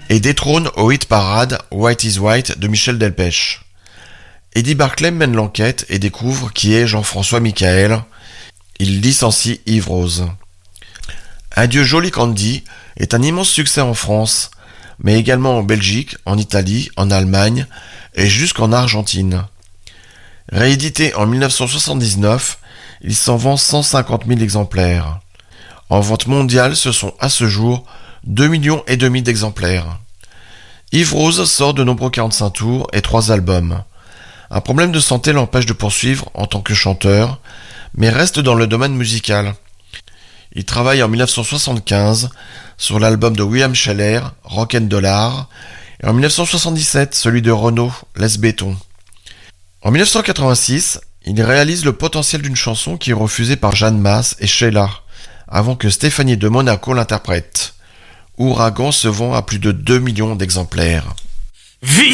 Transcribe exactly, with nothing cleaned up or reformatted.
et détrône au hit parade White is White de Michel Delpech. Eddie Barclay mène l'enquête et découvre qui est Jean-François Michael. Il licencie Yves Rose. Adieu Joli Candy est un immense succès en France, mais également en Belgique, en Italie, en Allemagne et jusqu'en Argentine. Réédité en dix-neuf cent soixante-dix-neuf, il s'en vend cent cinquante mille exemplaires. En vente mondiale, ce sont à ce jour deux millions et demi d'exemplaires. Yves Rose sort de nombreux quarante-cinq tours et trois albums. Un problème de santé l'empêche de poursuivre en tant que chanteur, mais reste dans le domaine musical. Il travaille en dix-neuf cent soixante-quinze sur l'album de William Scheller, Rock'n'Dollar, et en dix-neuf cent soixante-dix-sept celui de Renaud, Laisse Béton. En dix-neuf cent quatre-vingt-six, il réalise le potentiel d'une chanson qui est refusée par Jeanne Masse et Sheila, avant que Stéphanie de Monaco l'interprète. Ouragan se vend à plus de deux millions d'exemplaires.